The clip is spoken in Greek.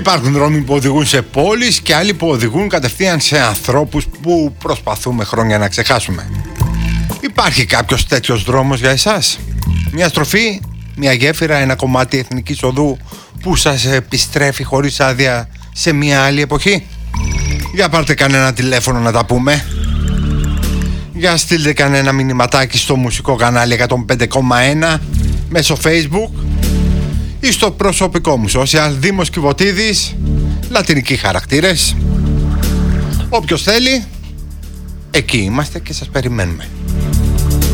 Υπάρχουν δρόμοι που οδηγούν σε πόλεις και άλλοι που οδηγούν κατευθείαν σε ανθρώπους που προσπαθούμε χρόνια να ξεχάσουμε. Υπάρχει κάποιος τέτοιος δρόμος για εσάς? Μια στροφή, μια γέφυρα, ένα κομμάτι εθνικής οδού που σας επιστρέφει χωρίς άδεια σε μια άλλη εποχή? Για πάρτε κανένα τηλέφωνο να τα πούμε. Για στείλτε κανένα μηνυματάκι στο μουσικό κανάλι 105,1 μέσω Facebook ή στο προσωπικό μου social Δήμος Κιβωτίδης, λατινικοί χαρακτήρες. Όποιος θέλει, εκεί είμαστε και σας περιμένουμε.